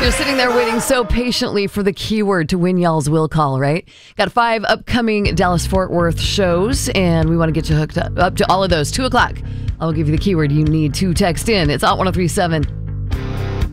You're sitting there waiting so patiently for the keyword to win y'all's will call, right? Got 5 upcoming Dallas-Fort Worth shows, and we want to get you hooked up to all of those. 2 o'clock, I'll give you the keyword you need to text in. It's Hot 1037.